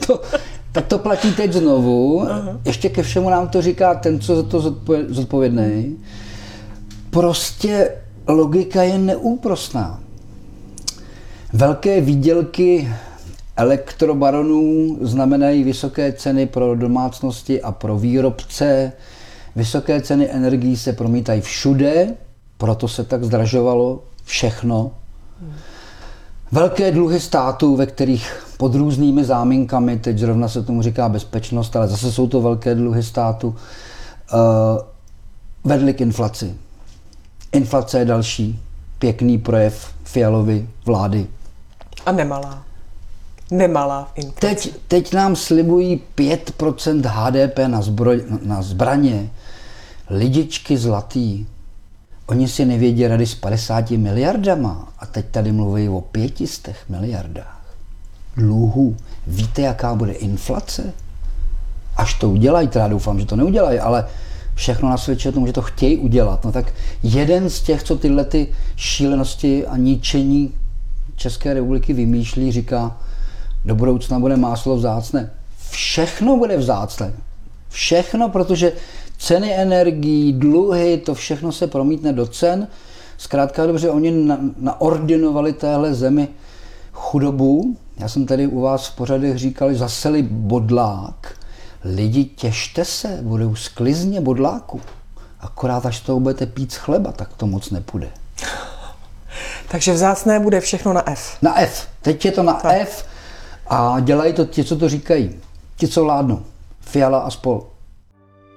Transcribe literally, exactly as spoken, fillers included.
to, tak to platí teď znovu. Uh-huh. Ještě ke všemu nám to říká ten, co za to zodpovědný. Prostě logika je neúprosná. Velké výdělky elektrobaronů znamenají vysoké ceny pro domácnosti a pro výrobce. Vysoké ceny energií se promítají všude, proto se tak zdražovalo všechno. Velké dluhy států, ve kterých pod různými záminkami, teď zrovna se tomu říká bezpečnost, ale zase jsou to velké dluhy států, vedly k inflaci. Inflace je další pěkný projev Fialovy vlády. A nemalá. Nemalá inflace. Teď, teď nám slibují pět procent H D P na, zbroj, na zbraně. Lidičky zlatý. Oni si nevědí rady s padesáti miliardama a teď tady mluví o pětistech miliardách dluhů. Víte, jaká bude inflace? Až to udělají, teda doufám, že to neudělají, ale všechno nasvědčuje tomu, že to chtějí udělat. No tak jeden z těch, co tyhle ty šílenosti a ničení České republiky vymýšlí, říká, do budoucna bude máslo vzácné. Všechno bude vzácné. Všechno, protože ceny energií, dluhy, to všechno se promítne do cen. Zkrátka dobře, oni na, naordinovali téhle zemi chudobu. Já jsem tady u vás v pořadech říkal, že zaseli bodlák. Lidi, těšte se, budou sklizně bodláku. Akorát až to budete pít z chleba, tak to moc nepůjde. Takže vzácné bude všechno na F. Na F. Teď je to na tak. F a dělají to ti, co to říkají. Ti, co vládnou. Fiala a spol.